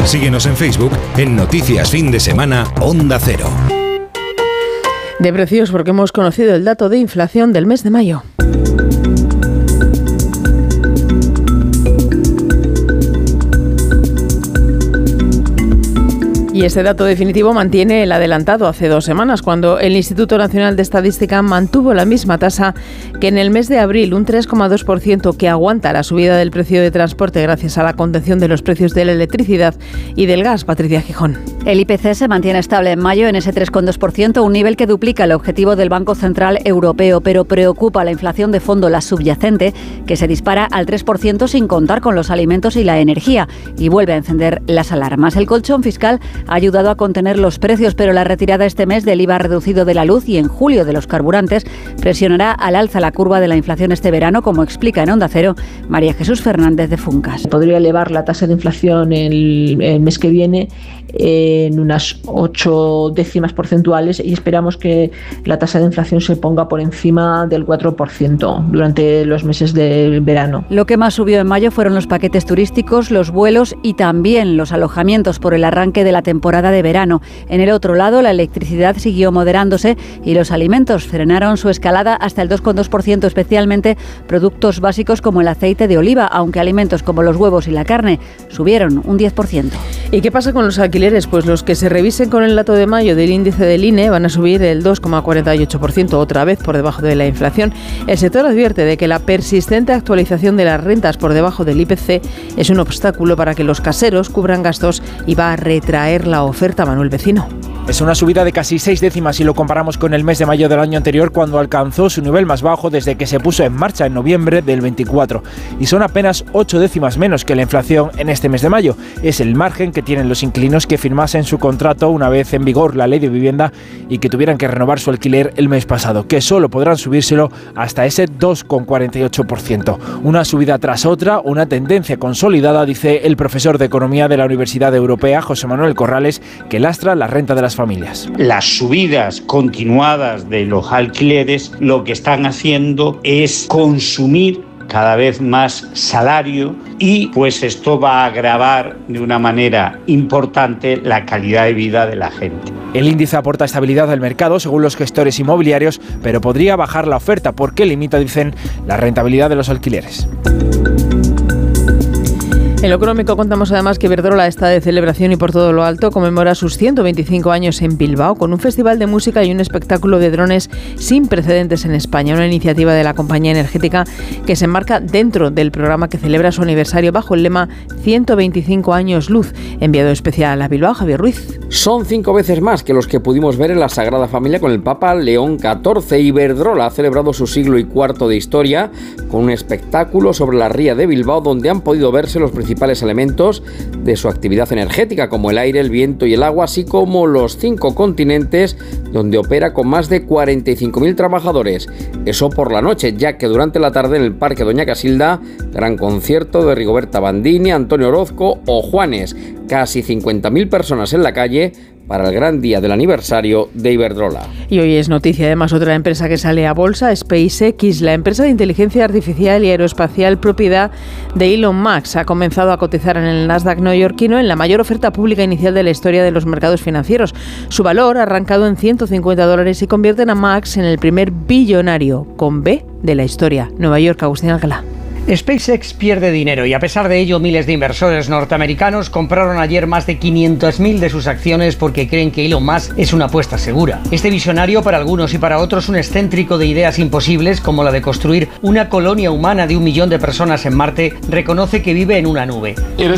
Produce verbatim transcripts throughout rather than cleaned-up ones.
Síguenos en Facebook en Noticias Fin de Semana Onda Cero. De precios, porque hemos conocido el dato de inflación del mes de mayo. Y este dato definitivo mantiene el adelantado hace dos semanas, cuando el Instituto Nacional de Estadística mantuvo la misma tasa que en el mes de abril, un tres coma dos por ciento, que aguanta la subida del precio de transporte gracias a la contención de los precios de la electricidad y del gas. Patricia Gijón. El I P C se mantiene estable en mayo en ese tres coma dos por ciento, un nivel que duplica el objetivo del Banco Central Europeo, pero preocupa la inflación de fondo, la subyacente, que se dispara al tres por ciento sin contar con los alimentos y la energía, y vuelve a encender las alarmas. El colchón fiscal ha ayudado a contener los precios, pero la retirada este mes del I V A reducido de la luz y en julio de los carburantes presionará al alza la curva de la inflación este verano, como explica en Onda Cero María Jesús Fernández de Funcas. Podría elevar la tasa de inflación el, el mes que viene en unas ocho décimas porcentuales y esperamos que la tasa de inflación se ponga por encima del cuatro por ciento durante los meses de verano. Lo que más subió en mayo fueron los paquetes turísticos, los vuelos y también los alojamientos por el arranque de la temporada de verano. En el otro lado, la electricidad siguió moderándose y los alimentos frenaron su escalada hasta el dos coma dos por ciento, especialmente productos básicos como el aceite de oliva, aunque alimentos como los huevos y la carne subieron un diez por ciento. ¿Y qué pasa con los alquileres? Pues los que se revisen con el dato de mayo del índice del I N E van a subir el dos coma cuarenta y ocho por ciento, otra vez por debajo de la inflación. El sector advierte de que la persistente actualización de las rentas por debajo del I P C es un obstáculo para que los caseros cubran gastos y va a retraer la oferta. Manuel Vecino. Es una subida de casi seis décimas si lo comparamos con el mes de mayo del año anterior, cuando alcanzó su nivel más bajo desde que se puso en marcha en noviembre del veinticuatro. Y son apenas ocho décimas menos que la inflación en este mes de mayo. Es el margen que tienen los inquilinos que firmasen su contrato una vez en vigor la ley de vivienda y que tuvieran que renovar su alquiler el mes pasado, que solo podrán subírselo hasta ese dos coma cuarenta y ocho por ciento. Una subida tras otra, una tendencia consolidada, dice el profesor de Economía de la Universidad Europea, José Manuel Corrales, que lastra la renta de las familias. Las subidas continuadas de los alquileres lo que están haciendo es consumir cada vez más salario y pues esto va a agravar de una manera importante la calidad de vida de la gente. El índice aporta estabilidad al mercado según los gestores inmobiliarios, pero podría bajar la oferta porque limita, dicen, la rentabilidad de los alquileres. En lo económico contamos además que Iberdrola está de celebración y por todo lo alto conmemora sus ciento veinticinco años en Bilbao con un festival de música y un espectáculo de drones sin precedentes en España, una iniciativa de la compañía energética que se enmarca dentro del programa que celebra su aniversario bajo el lema ciento veinticinco años luz. Enviado especial a Bilbao, Javier Ruiz. Son cinco veces más que los que pudimos ver en la Sagrada Familia con el Papa León catorce. Iberdrola ha celebrado su siglo y cuarto de historia con un espectáculo sobre la ría de Bilbao donde han podido verse los principales elementos de su actividad energética como el aire, el viento y el agua, así como los cinco continentes donde opera con más de cuarenta y cinco mil trabajadores. Eso por la noche, ya que durante la tarde en el Parque Doña Casilda, gran concierto de Rigoberta Bandini, Antonio Orozco o Juanes. Casi cincuenta mil personas en la calle para el gran día del aniversario de Iberdrola. Y hoy es noticia además otra empresa que sale a bolsa, SpaceX, la empresa de inteligencia artificial y aeroespacial propiedad de Elon Musk. Ha comenzado a cotizar en el Nasdaq neoyorquino en la mayor oferta pública inicial de la historia de los mercados financieros. Su valor ha arrancado en ciento cincuenta dólares y convierten a Musk en el primer billonario con B de la historia. Nueva York, Agustín Alcalá. SpaceX pierde dinero y a pesar de ello miles de inversores norteamericanos compraron ayer más de quinientas mil de sus acciones porque creen que Elon Musk es una apuesta segura. Este visionario para algunos y para otros un excéntrico de ideas imposibles como la de construir una colonia humana de un millón de personas en Marte reconoce que vive en una nube.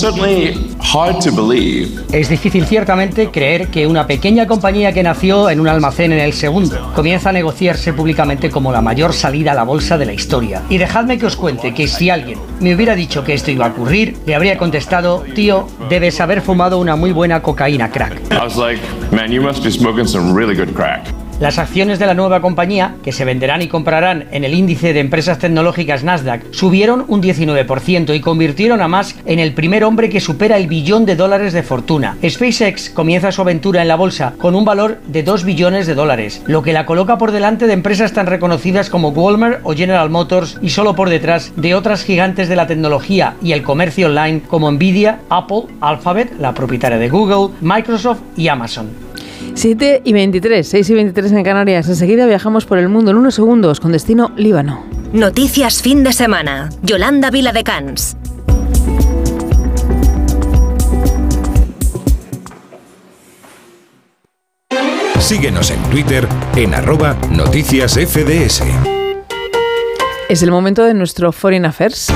Es difícil ciertamente creer que una pequeña compañía que nació en un almacén en el segundo comienza a negociarse públicamente como la mayor salida a la bolsa de la historia. Y dejadme que os cuente que si alguien me hubiera dicho que esto iba a ocurrir, le habría contestado: tío, debes haber fumado una muy buena cocaína crack. I was like, man, you must be smoking some really good crack. Las acciones de la nueva compañía, que se venderán y comprarán en el índice de empresas tecnológicas Nasdaq, subieron un diecinueve por ciento y convirtieron a Musk en el primer hombre que supera el billón de dólares de fortuna. SpaceX comienza su aventura en la bolsa con un valor de dos billones de dólares, lo que la coloca por delante de empresas tan reconocidas como Walmart o General Motors y solo por detrás de otras gigantes de la tecnología y el comercio online como Nvidia, Apple, Alphabet, la propietaria de Google, Microsoft y Amazon. siete y veintitrés, seis y veintitrés en Canarias. Enseguida viajamos por el mundo en unos segundos con destino Líbano. Noticias fin de semana. Yolanda Viladecans. Síguenos en Twitter en arroba noticias F D S. Es el momento de nuestro Foreign Affairs.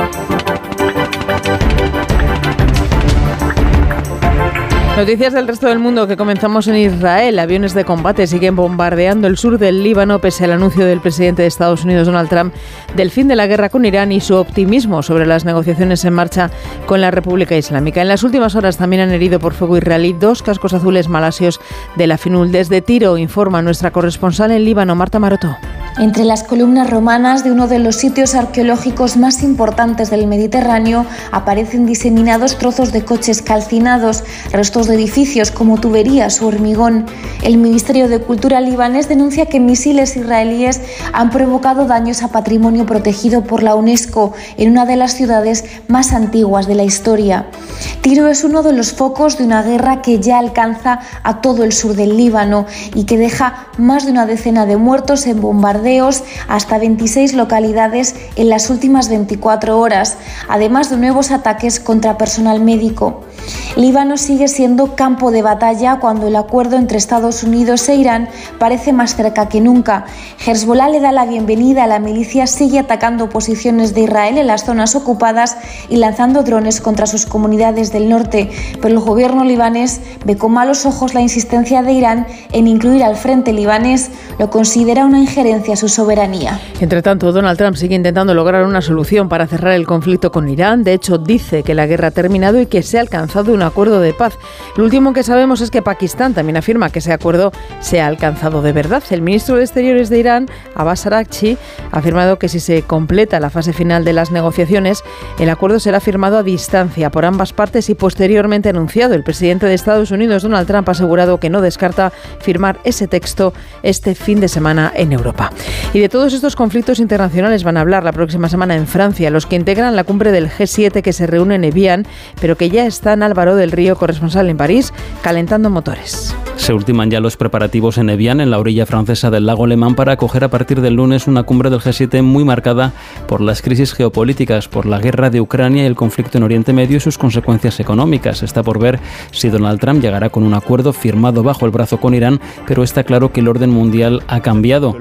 Noticias del resto del mundo que comenzamos en Israel. Aviones de combate siguen bombardeando el sur del Líbano pese al anuncio del presidente de Estados Unidos, Donald Trump, del fin de la guerra con Irán y su optimismo sobre las negociaciones en marcha con la República Islámica. En las últimas horas también han herido por fuego israelí dos cascos azules malasios de la FINUL. Desde Tiro informa nuestra corresponsal en Líbano, Marta Maroto. Entre las columnas romanas de uno de los sitios arqueológicos más importantes del Mediterráneo aparecen diseminados trozos de coches calcinados, restos de edificios como tuberías o hormigón. El Ministerio de Cultura libanés denuncia que misiles israelíes han provocado daños a patrimonio protegido por la UNESCO en una de las ciudades más antiguas de la historia. Tiro es uno de los focos de una guerra que ya alcanza a todo el sur del Líbano y que deja más de una decena de muertos en bombardeos hasta veintiséis localidades en las últimas veinticuatro horas, además de nuevos ataques contra personal médico. Líbano sigue siendo campo de batalla cuando el acuerdo entre Estados Unidos e Irán parece más cerca que nunca. Hezbollah le da la bienvenida a la milicia, sigue atacando posiciones de Israel en las zonas ocupadas y lanzando drones contra sus comunidades del norte, pero el gobierno libanés ve con malos ojos la insistencia de Irán en incluir al frente libanés, lo considera una injerencia a su soberanía. Entre tanto, Donald Trump sigue intentando lograr una solución para cerrar el conflicto con Irán. De hecho, dice que la guerra ha terminado y que se ha alcanzado un acuerdo de paz. Lo último que sabemos es que Pakistán también afirma que ese acuerdo se ha alcanzado de verdad. El ministro de Exteriores de Irán, Abbas Araghchi, ha afirmado que si se completa la fase final de las negociaciones, el acuerdo será firmado a distancia por ambas partes y posteriormente anunciado. El presidente de Estados Unidos, Donald Trump, ha asegurado que no descarta firmar ese texto este fin de semana en Europa. Y de todos estos conflictos internacionales van a hablar la próxima semana en Francia los que integran la cumbre del G siete que se reúne en Evian, pero que ya está en Álvaro del Río, corresponsal en París, calentando motores. Se ultiman ya los preparativos en Evian, en la orilla francesa del lago Le Mans, para acoger a partir del lunes una cumbre del G siete muy marcada por las crisis geopolíticas, por la guerra de Ucrania y el conflicto en Oriente Medio y sus consecuencias económicas. Está por ver si Donald Trump llegará con un acuerdo firmado bajo el brazo con Irán, pero está claro que el orden mundial ha cambiado.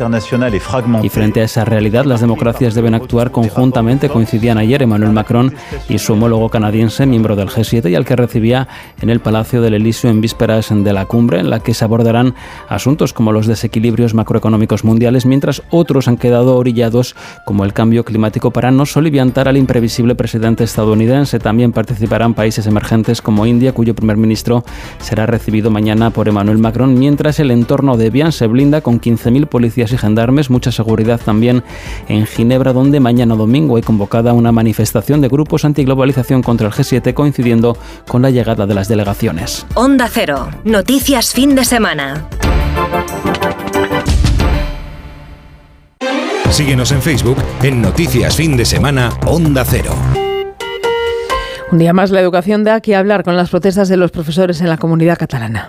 Y frente a esa realidad, las democracias deben actuar conjuntamente. Coincidían ayer Emmanuel Macron y su homólogo canadiense, miembro del G siete, y al que recibía en el Palacio del Elíseo en vísperas de la cumbre, en la que se abordarán asuntos como los desequilibrios macroeconómicos mundiales, mientras otros han quedado orillados, como el cambio climático, para no soliviantar al imprevisible presidente estadounidense. También participarán países emergentes como India, cuyo primer ministro será recibido mañana por Emmanuel Macron, mientras el entorno de Evian se blinda con quince mil policías y gendarmes, mucha seguridad también en Ginebra, donde mañana domingo hay convocada una manifestación de grupos antiglobalización contra el G siete, coincidiendo con la llegada de las delegaciones. Onda Cero, noticias fin de semana. Síguenos en Facebook en Noticias Fin de Semana Onda Cero. Un día más la educación da que hablar con las protestas de los profesores en la Comunidad Catalana.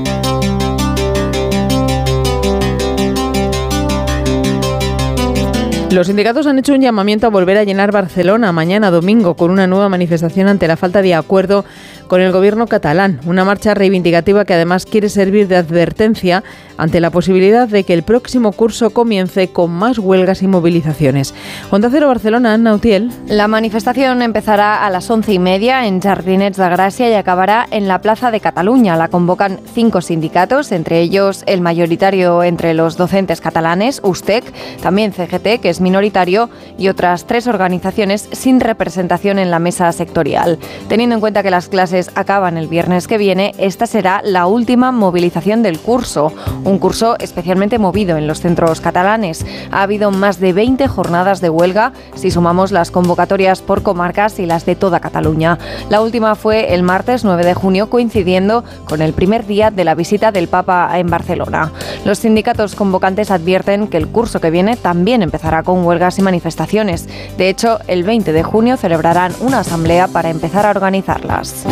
Los sindicatos han hecho un llamamiento a volver a llenar Barcelona mañana domingo con una nueva manifestación ante la falta de acuerdo con el gobierno catalán. Una marcha reivindicativa que además quiere servir de advertencia ante la posibilidad de que el próximo curso comience con más huelgas y movilizaciones. Onda Cero Barcelona, Anna Utiel. La manifestación empezará a las once y media en Jardinets de Gràcia y acabará en la Plaza de Cataluña. La convocan cinco sindicatos, entre ellos el mayoritario entre los docentes catalanes, USTEC, también C G T, que es es minoritario, y otras tres organizaciones sin representación en la mesa sectorial. Teniendo en cuenta que las clases acaban el viernes que viene, esta será la última movilización del curso, un curso especialmente movido en los centros catalanes. Ha habido más de veinte jornadas de huelga, si sumamos las convocatorias por comarcas y las de toda Cataluña. La última fue el martes nueve de junio, coincidiendo con el primer día de la visita del Papa en Barcelona. Los sindicatos convocantes advierten que el curso que viene también empezará con huelgas y manifestaciones. De hecho, el veinte de junio celebrarán una asamblea para empezar a organizarlas.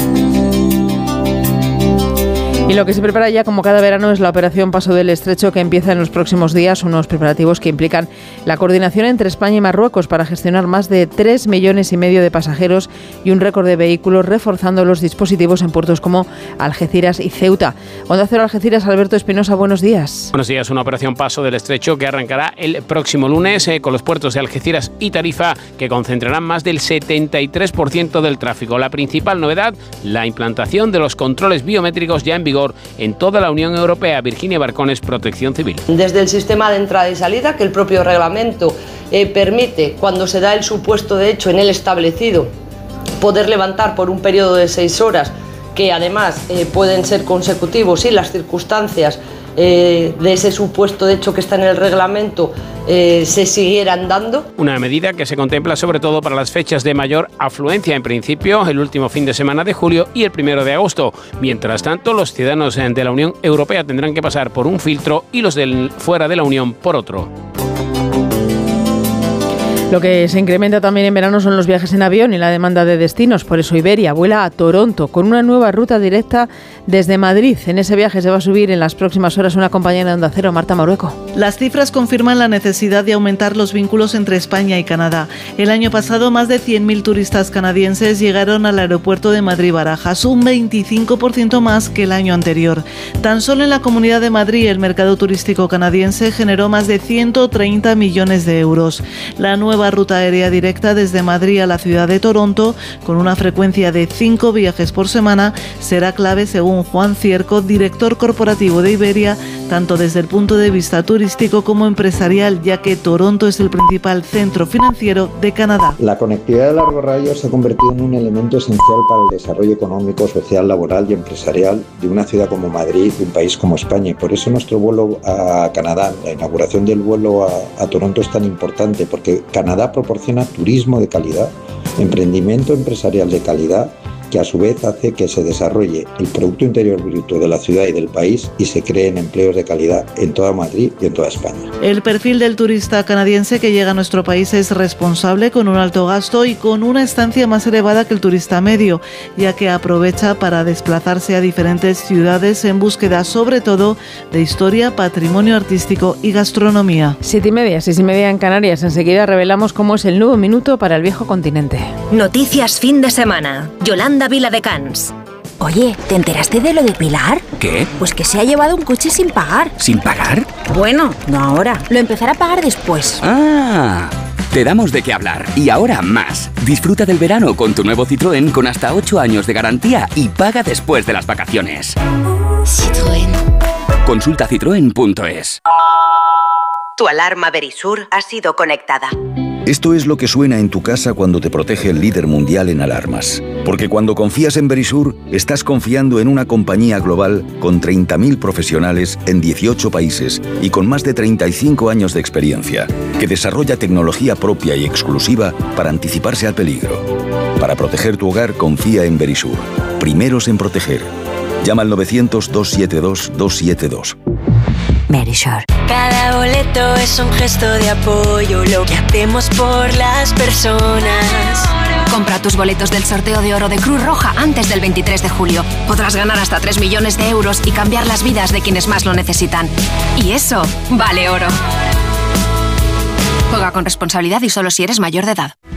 Y lo que se prepara ya como cada verano es la operación Paso del Estrecho, que empieza en los próximos días, unos preparativos que implican la coordinación entre España y Marruecos para gestionar más de tres millones y medio de pasajeros y un récord de vehículos, reforzando los dispositivos en puertos como Algeciras y Ceuta. Onda Cero Algeciras, Alberto Espinosa, buenos días. Buenos días, una operación Paso del Estrecho que arrancará el próximo lunes eh, con los puertos de Algeciras y Tarifa, que concentrarán más del setenta y tres por ciento del tráfico. La principal novedad, la implantación de los controles biométricos ya en vigor en toda la Unión Europea. Virginia Barcones, Protección Civil. Desde el sistema de entrada y salida, que el propio reglamento eh, permite, cuando se da el supuesto de hecho en el establecido, poder levantar por un periodo de seis horas, que además eh, pueden ser consecutivos si las circunstancias eh, de ese supuesto de hecho que está en el reglamento eh, se siguieran dando. Una medida que se contempla sobre todo para las fechas de mayor afluencia, en principio el último fin de semana de julio y el primero de agosto. Mientras tanto, los ciudadanos de la Unión Europea tendrán que pasar por un filtro y los del fuera de la Unión por otro. Lo que se incrementa también en verano son los viajes en avión y la demanda de destinos. Por eso Iberia vuela a Toronto con una nueva ruta directa desde Madrid. En ese viaje se va a subir en las próximas horas una compañera de Onda Cero, Marta Marueco. Las cifras confirman la necesidad de aumentar los vínculos entre España y Canadá. El año pasado, más de cien mil turistas canadienses llegaron al aeropuerto de Madrid-Barajas, un veinticinco por ciento más que el año anterior. Tan solo en la Comunidad de Madrid, el mercado turístico canadiense generó más de ciento treinta millones de euros. La nueva ruta aérea directa desde Madrid a la ciudad de Toronto, con una frecuencia de cinco viajes por semana, será clave según Juan Cierco, director corporativo de Iberia, tanto desde el punto de vista turístico como empresarial, ya que Toronto es el principal centro financiero de Canadá. La conectividad de largo radio se ha convertido en un elemento esencial para el desarrollo económico, social, laboral y empresarial de una ciudad como Madrid, de un país como España. Y por eso nuestro vuelo a Canadá, la inauguración del vuelo a, a Toronto es tan importante, porque Canadá proporciona turismo de calidad, emprendimiento empresarial de calidad, que a su vez hace que se desarrolle el Producto Interior Bruto de la ciudad y del país y se creen empleos de calidad en toda Madrid y en toda España. El perfil del turista canadiense que llega a nuestro país es responsable, con un alto gasto y con una estancia más elevada que el turista medio, ya que aprovecha para desplazarse a diferentes ciudades en búsqueda sobre todo de historia, patrimonio artístico y gastronomía. Siete y media, seis y media en Canarias. Enseguida revelamos cómo es el nuevo minuto para el viejo continente. Noticias fin de semana. Yolanda Viladecans. Oye, ¿te enteraste de lo de Pilar? ¿Qué? Pues que se ha llevado un coche sin pagar. ¿Sin pagar? Bueno, no ahora. Lo empezará a pagar después. Ah, te damos de qué hablar. Y ahora más. Disfruta del verano con tu nuevo Citroën con hasta ocho años de garantía y paga después de las vacaciones. Citroën. Consulta citroen punto es. Tu alarma Verisur ha sido conectada. Esto es lo que suena en tu casa cuando te protege el líder mundial en alarmas. Porque cuando confías en Verisur, estás confiando en una compañía global con treinta mil profesionales en dieciocho países y con más de treinta y cinco años de experiencia, que desarrolla tecnología propia y exclusiva para anticiparse al peligro. Para proteger tu hogar, confía en Verisur. Primeros en proteger. Llama al novecientos, doscientos setenta y dos, doscientos setenta y dos. Verisur. Cada boleto es un gesto de apoyo, lo que hacemos por las personas. Compra tus boletos del sorteo de oro de Cruz Roja antes del veintitrés de julio. Podrás ganar hasta tres millones de euros y cambiar las vidas de quienes más lo necesitan. Y eso vale oro. Juega con responsabilidad y solo si eres mayor de edad.